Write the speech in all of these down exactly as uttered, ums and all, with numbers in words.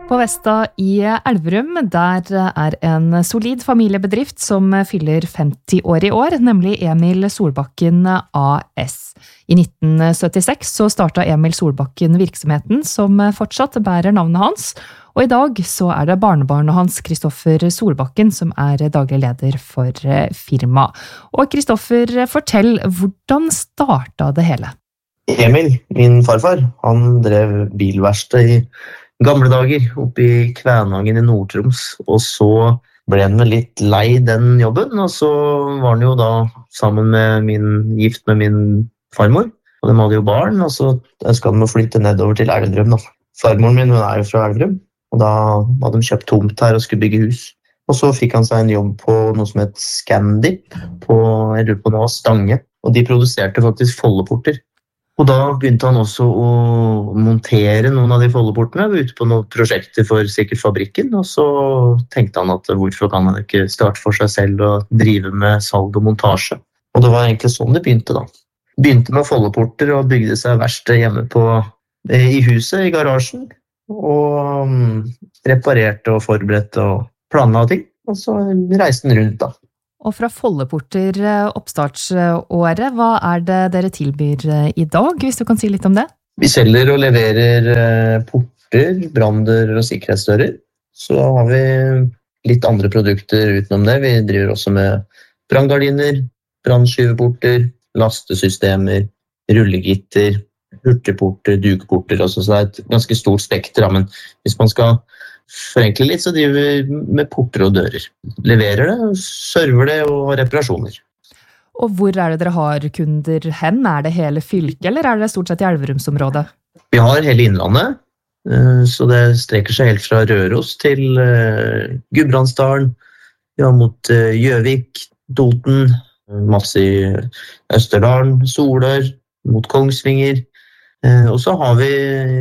På Vesta i Elverum, der er en solid familiebedrift som fyller femti år i år, nemlig Emil Solbakken A S. I nitten syttiseks så startet Emil Solbakken virksomheten som fortsatt bærer navnet hans, og i dag så er det barnebarnet hans, Kristoffer Solbakken, som er daglig leder for firma. Og Kristoffer, fortell, hvordan startet det hele? Emil, min farfar, han drev bilverksted i gamle dager oppe i Kvænangen i Nord-Troms, og så ble han vel litt lei den jobben, og så var han jo da sammen med min, gift med min farmor, og de hadde jo barn, og så ønsket de å flytte nedover til Elverum da. Farmoren min hun er jo fra Elverum, og da hadde de kjøpt tomt her og skulle bygge hus. Og så fikk han seg en jobb på noe som het Scandip, på, jeg lurer på noe Stange, og de produserte faktisk foldeporter. Og da begynte han også å montere noen av de foldeportene ute på noen prosjekter for sikkert fabrikken, og så tenkte han at hvorfor kan han ikke starte for seg selv og drive med salg og montasje. Og det var egentlig sånn det begynte da. Begynte med foldeporter og bygde seg verksted hjemme på, i huset, i garasjen, og um, reparerte og forberedte og planla ting, og så reiste han rundt da. Og fra foldeporter oppstartsåret, hva er det dere tilbyr i dag, hvis du kan si litt om det? Vi selger og leverer porter, brander og sikkerhetsdører. Så har vi litt andre produkter utenom det. Vi driver også med branngardiner, brannskyveporter, lastesystemer, rullegitter, hurtigporter, dukporter. Så det er et ganske stort spekter, men hvis man skal forenkle litt, så driver vi med porter og dører. Leverer det, server det og har reparasjoner. Og hvor er det dere har kunder hen? Er det hele fylket, eller er det stort sett i Elverumsområdet? Vi har hele Innlandet, så det strekker seg helt fra Røros til Gudbrandsdalen, ja, mot Gjøvik, Toten, masse i Østerdalen, Solør, mot Kongsvinger, og så har vi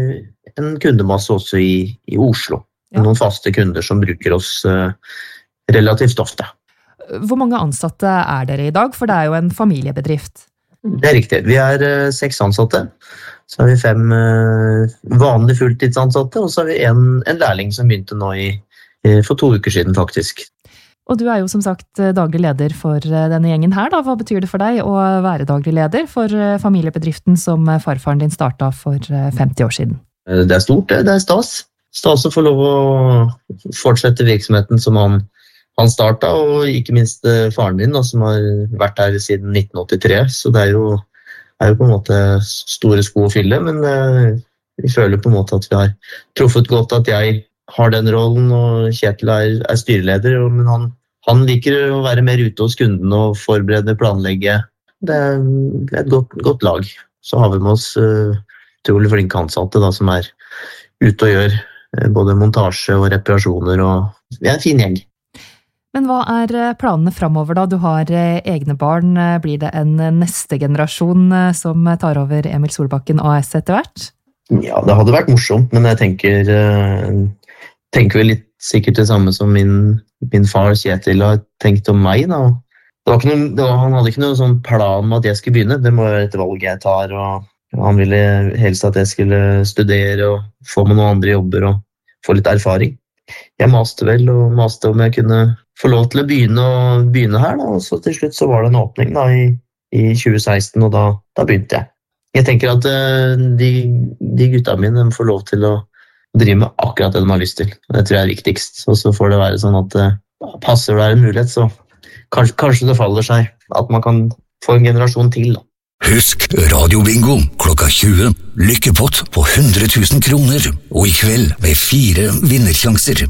en kundemasse også i, i Oslo. Ja. Noen faste kunder som bruker oss uh, relativt ofte. Hvor mange ansatte er dere i dag? For det er jo en familiebedrift. Det er riktig. Vi er uh, seks ansatte. Så har vi fem uh, vanlige fulltidsansatte, og så har vi en, en lærling som begynte nå i, uh, for to uker siden faktisk. Og du er jo som sagt daglig leder for denne gjengen her. Da. Hva betyr det for deg å være daglig leder for familiebedriften som farfaren din startet for femti år siden? Det er stort, det er stas. Stas å få lov å fortsette virksomheten som han, han startet, og ikke minst faren min da, som har vært her siden nitten åttitre, så det er jo, er jo på en måte store sko å fylle, men eh, vi føler på en måte at vi har truffet godt at jeg har den rollen, og Kjetil er, er styreleder, men han, han liker å være mer ute hos kunden og forberede, planlegge. Det er et godt, godt lag. Så har vi med oss uh, utrolig flinke ansatte da, som er ute og gjør både montasje og reparasjoner, og vi er en fin gjeng. Men hva er planene fremover da? Du har egne barn. Blir det en neste generasjon som tar over Emil Solbakken A S etter hvert? Ja, det hadde vært morsomt, men jeg tenker, tenker vel litt sikkert det samme som min, min far Kjetil har tenkt om meg. Da. Det var ikke noe, det var, han hadde ikke noen sånn plan om at jeg skulle begynne. Det må være et valg jeg tar, og han ville helst at jeg skulle studere og få med noen andre jobber og få litt erfaring. Jeg maste vel og maste om jeg kunne få lov til å begynne, og begynne her, da. Og så til slutt så var det en åpning da, i, i tjue seksten, og da, da begynte jeg. Jeg tenker at uh, de, de gutta mine får lov til å drive med akkurat det de har lyst til. Det tror jeg er viktigst. Og så får det være sånn at uh, passer det en mulighet, så kanskje, kanskje det faller seg at man kan få en generasjon til da. Husk radiobingo klokka tjue, lykkepott på hundre tusen kroner, og i kveld med fire vinnersjanser.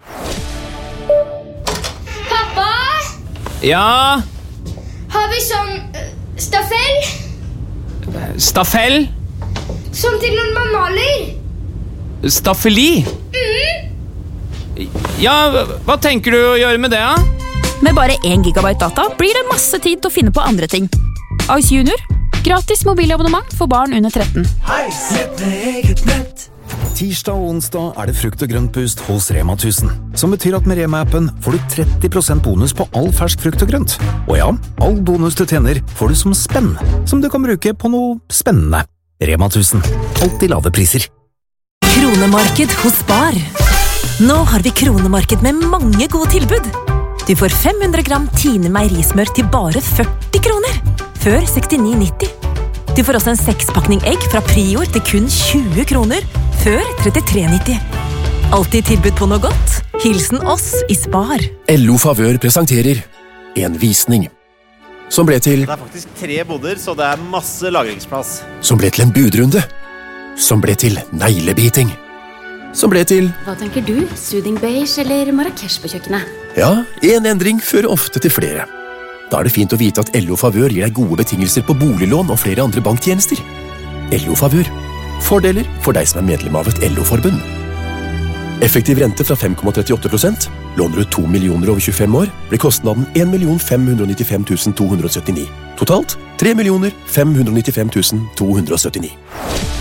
Pappa? Ja? Har vi sånn uh, staffell? Staffell? Sånn til når man maler? Staffeli? Mm. Ja, hva tenker du å gjøre med det, da? Med bare én gigabyte data blir det masse tid til å finne på andre ting. Ice Junior. Gratis mobilabonnement for barn under tretten. Hei, sett med eget nett. Tirsdag og onsdag er det frukt og grønt boost hos Rema tusen, som betyr at med Rema-appen får du tretti prosent bonus på all fersk frukt og grønt. Og ja, all bonus du tjener får du som spenn, som du kan bruke på noe spennende. Rema tusen. Alltid lave priser. Kronemarked hos Spar. Nå har vi kronemarked med mange gode tilbud. Du får fem hundre gram Tine meierismør til bare førti kroner, før sekstini nitti. Du får også en sekspakning egg fra Prior til kun tjue kroner, før trettitre nitti. Alltid tilbud på noe godt. Hilsen oss i Spar. L O Favør presenterer en visning som ble til Det er faktisk tre boder, så det er masse lagringsplass. Som ble til en budrunde. Som ble til neglebiting. Som ble til Hva tenker du? Soothing beige eller Marrakesh på kjøkkenet? Ja, en endring fører ofte til flere. Da er det fint å vite at L O Favør gir deg gode betingelser på boliglån og flere andre banktjenester. L O Favør. Fordeler for deg som er medlem av et L O-forbund. Effektiv rente fra fem komma trettiåtte prosent. Låner du to millioner over tjuefem år, blir kostnaden en million fem hundre nittifem tusen to hundre syttini. Totalt tre millioner fem hundre nittifem tusen to hundre syttini.